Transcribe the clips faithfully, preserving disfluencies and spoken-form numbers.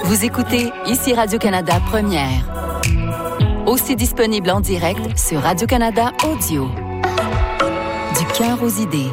Vous écoutez ici Radio-Canada Première. Aussi disponible en direct sur Radio-Canada Audio. Du cœur aux idées.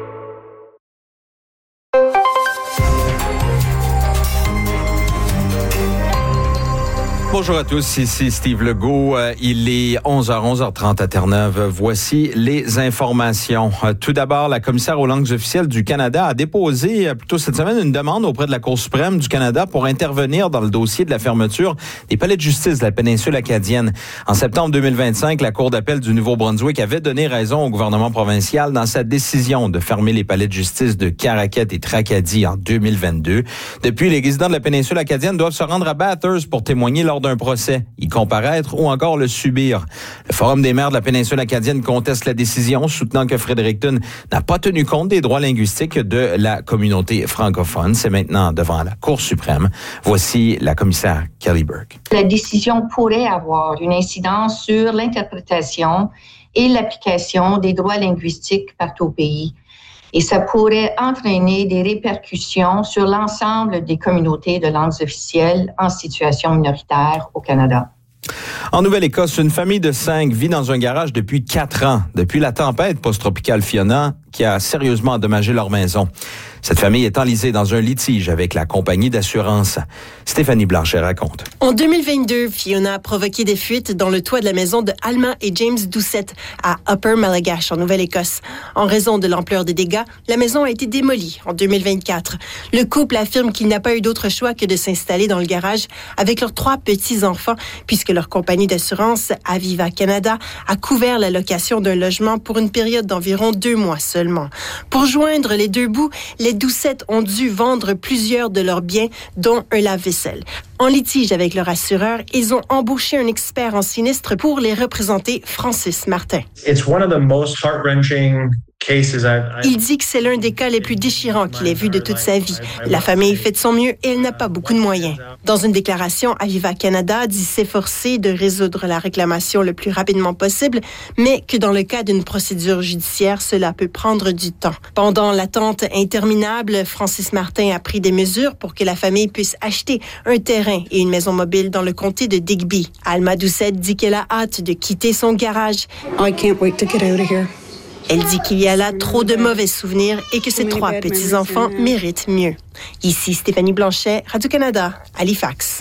Bonjour à tous, ici Steve Legault. Il est onze heures, onze heures trente à Terre-Neuve. Voici les informations. Tout d'abord, la commissaire aux langues officielles du Canada a déposé plus tôt cette semaine une demande auprès de la Cour suprême du Canada pour intervenir dans le dossier de la fermeture des palais de justice de la péninsule acadienne. En septembre deux mille vingt-cinq, la Cour d'appel du Nouveau-Brunswick avait donné raison au gouvernement provincial dans sa décision de fermer les palais de justice de Caraquet et Tracadie en deux mille vingt-deux. Depuis, les résidents de la péninsule acadienne doivent se rendre à Bathurst pour témoigner lors d'un procès, y comparaître ou encore le subir. Le Forum des maires de la péninsule acadienne conteste la décision, soutenant que Fredericton n'a pas tenu compte des droits linguistiques de la communauté francophone. C'est maintenant devant la Cour suprême. Voici la commissaire Kelly Burke. La décision pourrait avoir une incidence sur l'interprétation et l'application des droits linguistiques partout au pays. Et ça pourrait entraîner des répercussions sur l'ensemble des communautés de langues officielles en situation minoritaire au Canada. En Nouvelle-Écosse, une famille de cinq vit dans un garage depuis quatre ans, depuis la tempête post-tropicale Fiona qui a sérieusement endommagé leur maison. Cette famille est enlisée dans un litige avec la compagnie d'assurance. Stéphanie Blanchet raconte. En deux mille vingt-deux, Fiona a provoqué des fuites dans le toit de la maison de Alma et James Doucette à Upper Malagash, en Nouvelle-Écosse. En raison de l'ampleur des dégâts, la maison a été démolie en deux mille vingt-quatre. Le couple affirme qu'il n'a pas eu d'autre choix que de s'installer dans le garage avec leurs trois petits-enfants, puisque leur compagnie d'assurance, Aviva Canada, a couvert la location d'un logement pour une période d'environ deux mois seulement. Pour joindre les deux bouts, les Doucette ont dû vendre plusieurs de leurs biens, dont un lave-vaisselle. En litige avec leur assureur, ils ont embauché un expert en sinistre pour les représenter, Francis Martin. It's one of the most heart-wrenching cases I've, I've... Il dit que c'est l'un des cas les plus déchirants qu'il ait vu de toute sa vie. La famille fait de son mieux et elle n'a pas beaucoup de moyens. Dans une déclaration, Aviva Canada dit s'efforcer de résoudre la réclamation le plus rapidement possible, mais que dans le cas d'une procédure judiciaire, cela peut prendre du temps. Pendant l'attente interminable, Francis Martin a pris des mesures pour que la famille puisse acheter un terrain et une maison mobile dans le comté de Digby. Alma Doucette dit qu'elle a hâte de quitter son garage. I can't wait to get out of here. Elle dit qu'il y a là trop de mauvais souvenirs et que ses trois petits-enfants méritent mieux. Ici Stéphanie Blanchet, Radio-Canada, Halifax.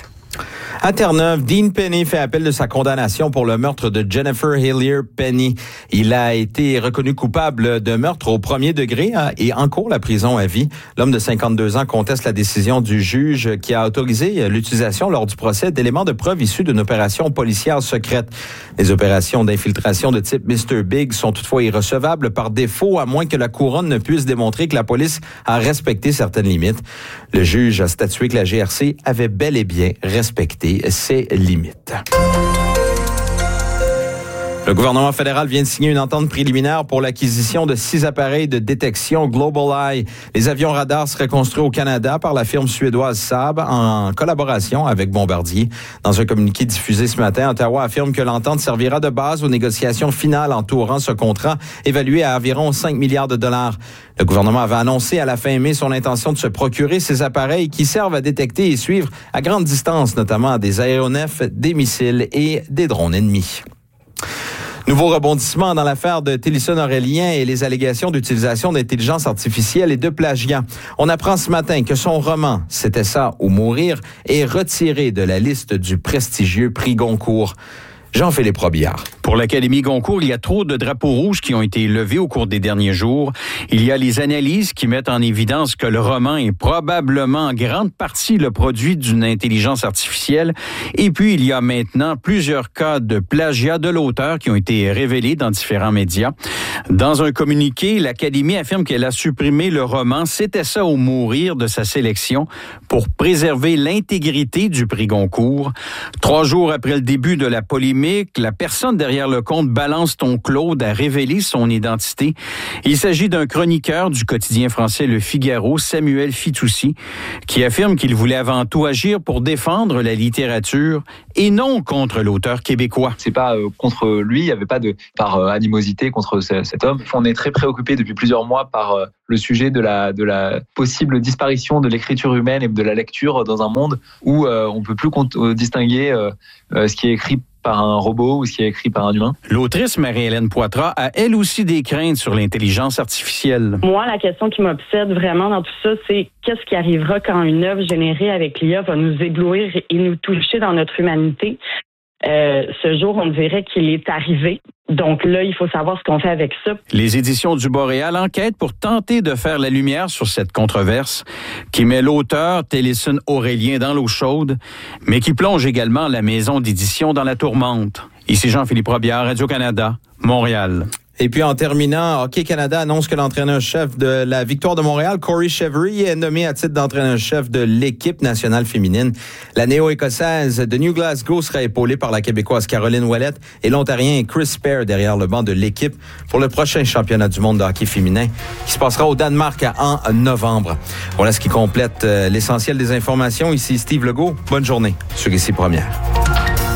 À Terre-Neuve, Dean Penny fait appel de sa condamnation pour le meurtre de Jennifer Hillier Penny. Il a été reconnu coupable de meurtre au premier degré et encourt la prison à vie. L'homme de cinquante-deux ans conteste la décision du juge qui a autorisé l'utilisation lors du procès d'éléments de preuve issus d'une opération policière secrète. Les opérations d'infiltration de type mister Big sont toutefois irrecevables par défaut, à moins que la couronne ne puisse démontrer que la police a respecté certaines limites. Le juge a statué que la G R C avait bel et bien respecté ses limites. Le gouvernement fédéral vient de signer une entente préliminaire pour l'acquisition de six appareils de détection GlobalEye. Les avions radars seraient construits au Canada par la firme suédoise Saab en collaboration avec Bombardier. Dans un communiqué diffusé ce matin, Ottawa affirme que l'entente servira de base aux négociations finales entourant ce contrat évalué à environ cinq milliards de dollars. Le gouvernement avait annoncé à la fin mai son intention de se procurer ces appareils qui servent à détecter et suivre à grande distance, notamment des aéronefs, des missiles et des drones ennemis. Nouveau rebondissement dans l'affaire de Tillison Aurélien et les allégations d'utilisation d'intelligence artificielle et de plagiat. On apprend ce matin que son roman « C'était ça ou mourir » est retiré de la liste du prestigieux prix Goncourt. Jean-Philippe Robillard. Pour l'Académie Goncourt, il y a trop de drapeaux rouges qui ont été levés au cours des derniers jours. Il y a les analyses qui mettent en évidence que le roman est probablement en grande partie le produit d'une intelligence artificielle. Et puis, il y a maintenant plusieurs cas de plagiat de l'auteur qui ont été révélés dans différents médias. Dans un communiqué, l'Académie affirme qu'elle a supprimé le roman « C'était ça ou mourir » de sa sélection pour préserver l'intégrité du prix Goncourt. Trois jours après le début de la polémique, la personne derrière derrière le compte Balance ton Claude a révélé son identité. Il s'agit d'un chroniqueur du quotidien français Le Figaro, Samuel Fitoussi, qui affirme qu'il voulait avant tout agir pour défendre la littérature et non contre l'auteur québécois. C'est pas euh, contre lui, il n'y avait pas de par euh, animosité contre ce, cet homme. On est très préoccupé depuis plusieurs mois par euh, le sujet de la de la possible disparition de l'écriture humaine et de la lecture dans un monde où euh, on peut plus cont- euh, distinguer euh, euh, ce qui est écrit par un robot ou ce qui est écrit par un humain. L'autrice Marie-Hélène Poitras a elle aussi des craintes sur l'intelligence artificielle. Moi, la question qui m'obsède vraiment dans tout ça, c'est qu'est-ce qui arrivera quand une œuvre générée avec l'I A va nous éblouir et nous toucher dans notre humanité. Euh, ce jour, on dirait qu'il est arrivé. Donc là, il faut savoir ce qu'on fait avec ça. Les éditions du Boréal enquêtent pour tenter de faire la lumière sur cette controverse qui met l'auteur Télésine Aurélien dans l'eau chaude, mais qui plonge également la maison d'édition dans la tourmente. Ici Jean-Philippe Robillard, Radio-Canada, Montréal. Et puis en terminant, Hockey Canada annonce que l'entraîneur-chef de la victoire de Montréal, Corey Chevery, est nommé à titre d'entraîneur-chef de l'équipe nationale féminine. La néo-écossaise de New Glasgow sera épaulée par la Québécoise Caroline Ouellette et l'Ontarien Chris Pear derrière le banc de l'équipe pour le prochain championnat du monde de hockey féminin qui se passera au Danemark en novembre. Voilà ce qui complète l'essentiel des informations. Ici Steve Legault. Bonne journée sur Ici Première.